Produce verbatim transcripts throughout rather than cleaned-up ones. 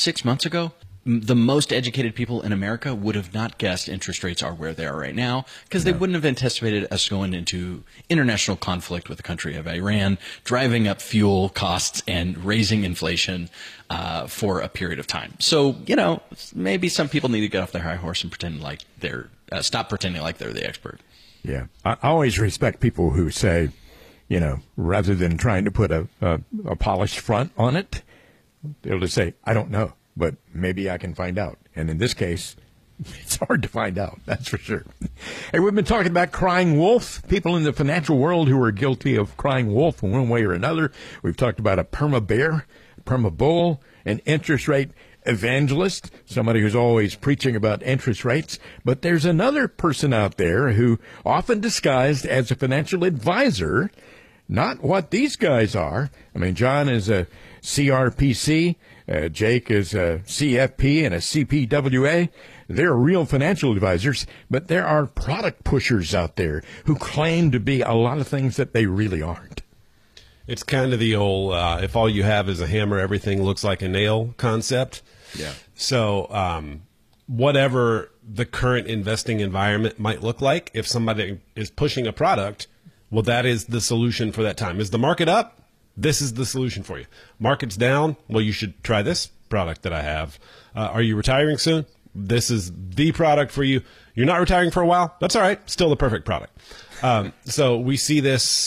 six months ago, the most educated people in America would have not guessed interest rates are where they are right now because no. they wouldn't have anticipated us going into international conflict with the country of Iran, driving up fuel costs and raising inflation uh, for a period of time. So, you know, maybe some people need to get off their high horse and pretend like they're uh, stop pretending like they're the expert. Yeah. I always respect people who say, you know, rather than trying to put a, a, a polished front on it, they'll just say, I don't know. But maybe I can find out. And in this case, it's hard to find out, that's for sure. Hey, we've been talking about crying wolf, people in the financial world who are guilty of crying wolf in one way or another. We've talked about a perma bear, perma bull, an interest rate evangelist, somebody who's always preaching about interest rates. But there's another person out there who, often disguised as a financial advisor, not what these guys are. I mean, John is a C R P C. Uh, Jake is a C F P and a C P W A. They're real financial advisors, but there are product pushers out there who claim to be a lot of things that they really aren't. It's kind of the old, uh, if all you have is a hammer, everything looks like a nail concept. Yeah. So um, whatever the current investing environment might look like, if somebody is pushing a product, well, that is the solution for that time. Is the market up? This is the solution for you. Market's down. Well, you should try this product that I have. Uh, are you retiring soon? This is the product for you. You're not retiring for a while? That's all right. Still the perfect product. Um, so we see this,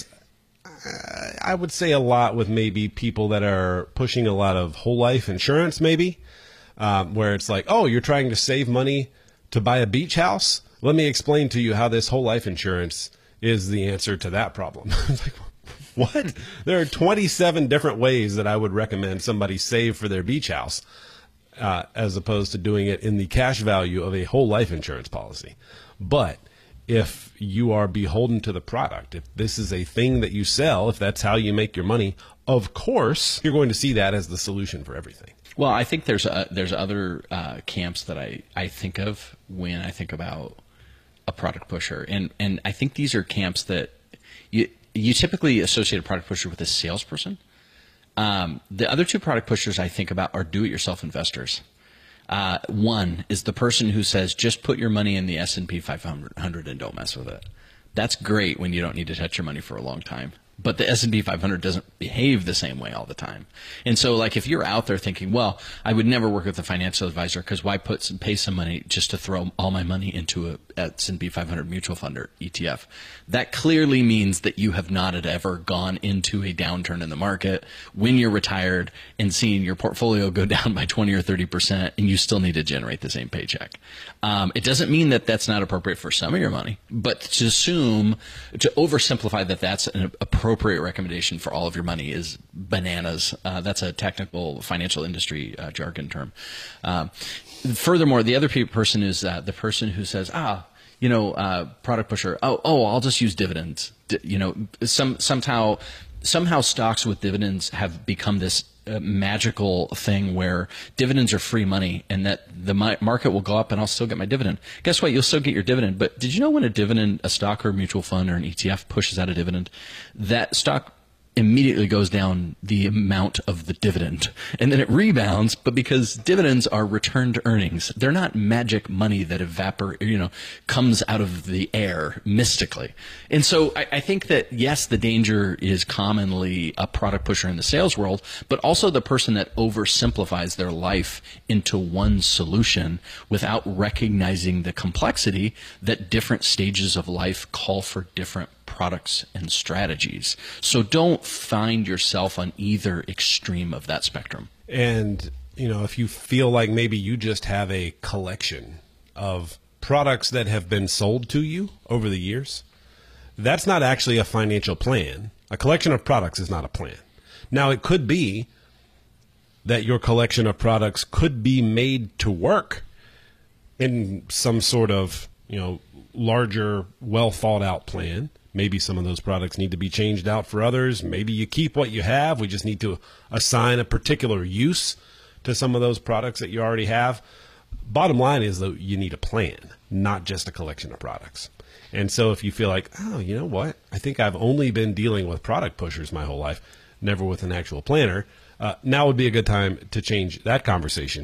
uh, I would say, a lot with maybe people that are pushing a lot of whole life insurance, maybe, um, where it's like, oh, you're trying to save money to buy a beach house? Let me explain to you how this whole life insurance is the answer to that problem. It's like, what? There are twenty-seven different ways that I would recommend somebody save for their beach house, uh, as opposed to doing it in the cash value of a whole life insurance policy. But if you are beholden to the product, if this is a thing that you sell, if that's how you make your money, of course, you're going to see that as the solution for everything. Well, I think there's a, there's other uh, camps that I, I think of when I think about a product pusher. And, and I think these are camps that you – you typically associate a product pusher with a salesperson. Um, the other two product pushers I think about are do-it-yourself investors. Uh, one is the person who says, just put your money in the S and P five hundred and don't mess with it. That's great when you don't need to touch your money for a long time. But the S and P five hundred doesn't behave the same way all the time. And so, like, if you're out there thinking, well, I would never work with a financial advisor because why put some, pay some money just to throw all my money into a S and P five hundred mutual fund or E T F? That clearly means that you have not ever gone into a downturn in the market when you're retired and seeing your portfolio go down by twenty or thirty percent and you still need to generate the same paycheck. Um, it doesn't mean that that's not appropriate for some of your money, but to assume, to oversimplify that that's an appropriate appropriate recommendation for all of your money is bananas. Uh, that's a technical financial industry uh, jargon term. Um, furthermore, the other pe- person is uh, the person who says, ah, you know, uh, product pusher, oh, oh, I'll just use dividends. D- you know, some somehow somehow stocks with dividends have become this uh, magical thing where dividends are free money and that the mi- market will go up and I'll still get my dividend. Guess what? You'll still get your dividend. But did you know when a dividend, a stock or a mutual fund or an E T F pushes out a dividend, that stock immediately goes down the amount of the dividend and then it rebounds, but because dividends are returned earnings, they're not magic money that evaporate, you know, comes out of the air mystically. And so I, I think that yes, the danger is commonly a product pusher in the sales world, but also the person that oversimplifies their life into one solution without recognizing the complexity that different stages of life call for different products and strategies. So don't find yourself on either extreme of that spectrum. And, you know, if you feel like maybe you just have a collection of products that have been sold to you over the years, that's not actually a financial plan. A collection of products is not a plan. Now, it could be that your collection of products could be made to work in some sort of, you know, larger, well thought out plan. Maybe some of those products need to be changed out for others. Maybe you keep what you have. We just need to assign a particular use to some of those products that you already have. Bottom line is that you need a plan, not just a collection of products. And so if you feel like, oh, you know what? I think I've only been dealing with product pushers my whole life, never with an actual planner. Uh, now would be a good time to change that conversation